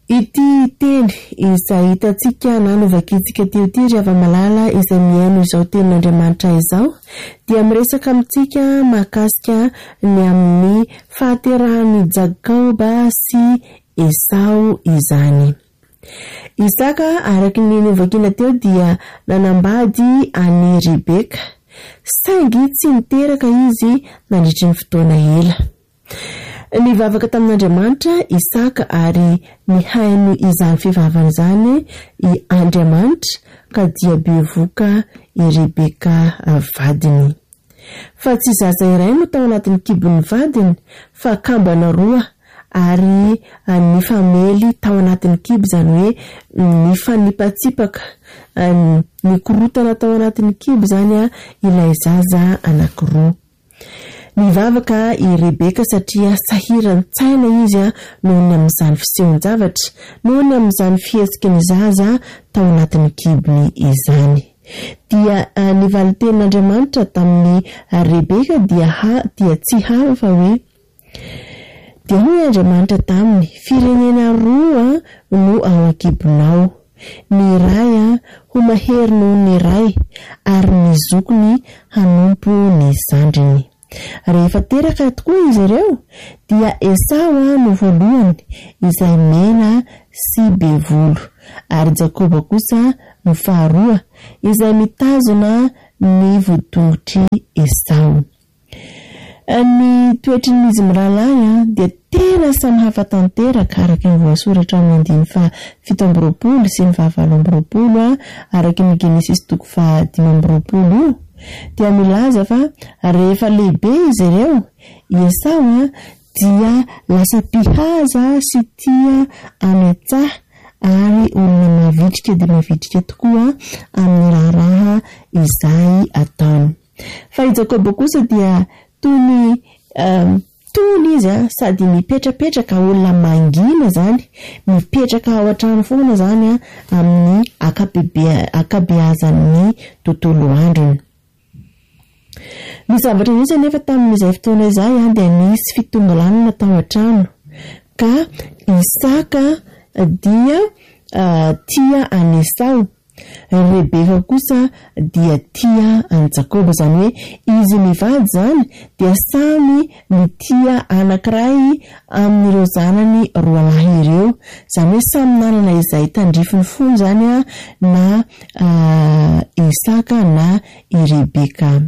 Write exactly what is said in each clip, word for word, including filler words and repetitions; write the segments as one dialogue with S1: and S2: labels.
S1: Ity teny izay hitantsika nanovakitsika teo ty rehefa malala izay miaino izao tenin'Andriamanitra izao dia miresaka amintsika mahakasika ny amin'ny fahaterahan'i Jakoba sy Esau izany. Isaka araka ny novakina teo dia nanambady ani Rebeka, saingy tsy niteraka izy nandritry ny fotoana ela. Nivavaka tamin'Andriamanitra Isaka ary nihaino izany fivavana izany i Andriamanitra ka dia bevoka i Rebeka vadiny. Fa tsy zaza iray no tao anatin'ny kibon'ny vadiny fa kambana roa ary ny famely tao anatin'ny kibo, izany hoe ny fanipatsipaka ny korotana tao anatin'ny kibo zany ilay zaza anankiroa. Nivavaka i Rebeka satria sahiran-tsaina izy noho ny amin'izany fisehon-javatra, noho ny amin'izany fihetsika ny zaza tao anatin'ny kibony izany. Dia nivaly tenin'Andriamanitra tamin'ny Rebeka dia ha, dia tsy hafa fa hoe dia hoy Andriamanitra taminy, firenena roa no ao an-kibonao, ny iray ho mahery noho ny iray ary ny zokony hanompo ny zandriny. Rehefa teraka tokoa izy ireo dia Esau no voalohany izay mena sy be volo, ary Jakoba kosa no faharoa izay mitazona ny vodongotry Esau. Ny toetrin'izy mirahalahy dia tena samy hafa tanteraka araka ny voasoratra amin'ny andiny fa fito amby roapolo sy ny fahavalo amby roapolo araka ny Genesis toko faha dimy amby roapolo. Dia milaza fa rehefa lehibe izy ireo, Esau dia lasa mpihaza sy tia ametsaha ary olona mavitrika dia mavitrika tokoa amin'ny raharaha izay ataony. Fa i Jakoba kosa dia toy ny um, tony izy sady mipetrapetraka olona mangina zany, mipetraka ao an-trano foana zany amin'ny akabeazan'ny tontolo androny. Ny zavatra nisy anefa tamin'izay fotoana izay dia nisy fitongalanana tao an-trano, ka Isaka dia uh, tia an Esau, Rebeka kosa dia tia an Jakoba, izany hoe izy mivady zany dia samy ny tia anankiray amin'ireo zanany roa lahy ireo, izany hoe samy nanana izay tandrifiny fony zany na uh, Isaka na i Rebeka.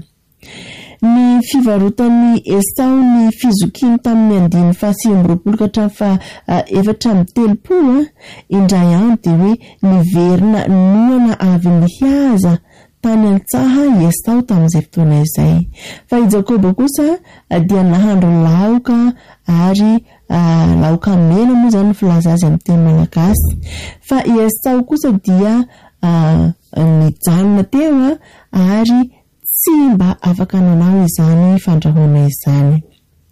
S1: Ny fivarotan'ny Esau ny fizokiny tamin'ny andiny fa sivy amby roapolo ka hatramin'ny fa uh, efatra amby telopolo indray andro dia hoe niverina noana avy nihaza tany an-tsaha i Esau tamin'izay fotoana izay. Fa i Jakoba kosa uh, dia nahandro laoka ary uh, laoka mena moa zany filaza azy amin'ny teny malagasy. Fa i Esau kosa dia uh, nijanona teo ary tsy mba afaka nanao izany fandrahoana izany.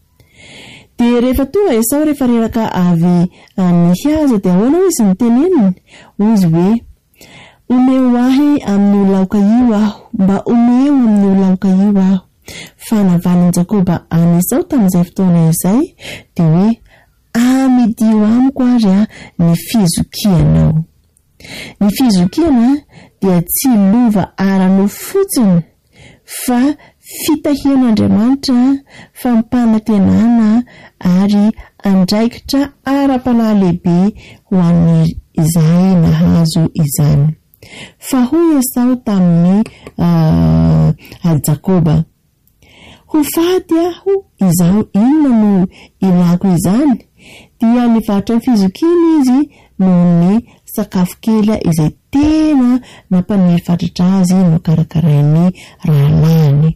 S1: Dia rehefa tonga Esau rehefa reraka avy nihaza dia ahoana izy niteneniny? Izy hoe, omeo ahy amin'ny laoka io aho, mba omeo amin'ny laoka io aho. Fa navalin'i Jakoba an Esau tamin'izay fotoana izay dia hoe, amidio amiko ary ny fizokianao. Ny fizokiana dia tsy lova ara-no fotsiny fa fitahian'Andriamanitra, fampanantenana ary andraikitra ara-panahy lehibe ho an'ny izay nahazo izany. Fa hoy Esau tamin'ny uh, Jakoba, ho faty aho izao, inona no ilako izany? Dia nivarotra ny fizokiny izy noho ny sakafo kely izay tena nampaniry fatratra azy no karakarainy rahalahiny.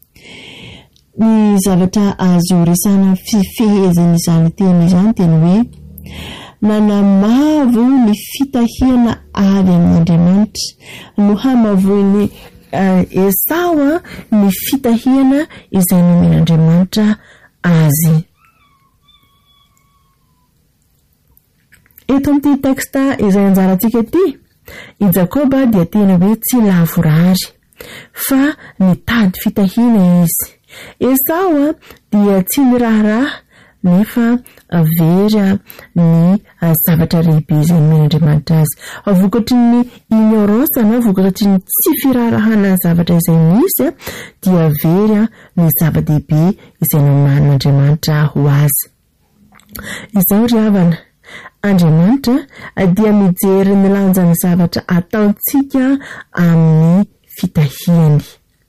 S1: Ny zavatra azo resana fifehezany izany teny izany teny hoe, nanamavo ny fitahiana avy amin'Andriamanitra no hamavoiny uh, Esau ny fitahiana izay nomen'Andriamanitra azy. Eto amin'ity teksta izay anjarantsika ity, i Jakoba dia tena hoe tsy lavorary fa nitady fitahiana izy. Esau dia tsy niraharaha nefa very ny zavatra lehibe izay men'Andriamanitra azy. Vokatry ny ignorance na vokatry ny tsy firarahana zavatra izay misy dia very ny zava-dehibe izay noman'Andriamanitra ho azy. Izao ry havana, Andriamanitra dia mijery ny lanjan'ny zavatra ataontsika amin'ny fitahihany.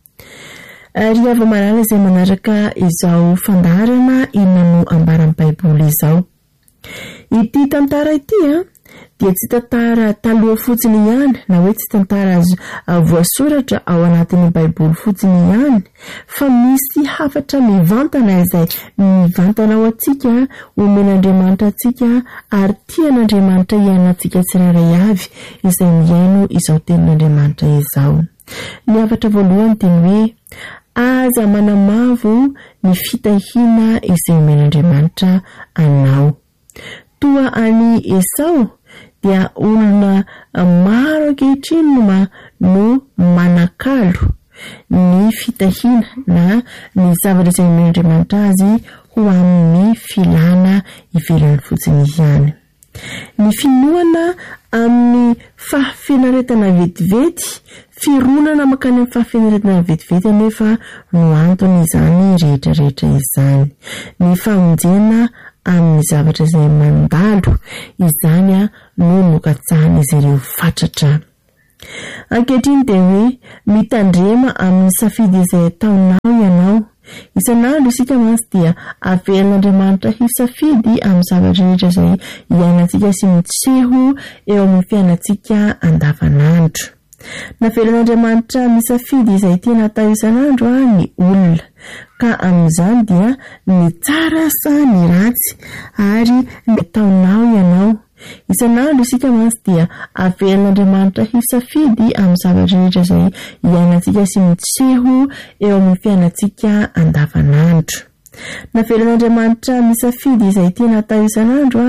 S1: Ry hava malala izay manaraka izao fandarana inona no ambaran'ny Baiboly izao. Ity tantara ity dia tsy tantara taloha fotsiny ihany, na hoe tsy tantara voasoratra ao anatin'ny Baiboly fotsiny ihany, fa misy hafatra mivantana izay mivantana ao antsika, omen'Andriamanitra antsika ary tian'Andriamanitra iainantsika tsirairay avy izay miaino izao tenin'Andriamanitra izao. Ny hafatra voalohany dia hoe aza manamavo ny fitahiana izay omen'Andriamanitra anao. Toa any Esau dia olona maro ankehitriny no, no manakalo ny fitahiana na ny zavatra izay omen'Andriamanitra azy ho amin'ny filana ivelany fotsiny ihany. Ny finoana amin'ny fahafenaretana vetivety, fironana makany amin'ny fahafenaretana vetivety anefa no antony izany rehetra rehetra izany. Ny famonjena amin'ny zavatra izay mandalo izany no nokatsahana izy ireo fatratra. Ankehitriny dia hoe mitandrema amin'ny safidy izay ataonao ianao. Isan'andro isika mantsy dia avelan'Andriamanitra hisafidy amin'ny zavatra rehetra izay iainantsika sy mitseho eo amin'ny fiainantsika andavanandro. Navelan'Andriamanitra misafidy izay tiana atao isan'andro ny olona, ka amin'izany dia ny tsara sa ny ratsy ary ny ataonao ianao. Isan'andro isika mantsy dia avelan'Andriamanitra hisafidy amin'ny zavatra rehetra izay iainantsika sy mitseho eo amin'ny fiainantsika andavanandro. Navelan'Andriamanitra misafidy izay tiana atao isan'andro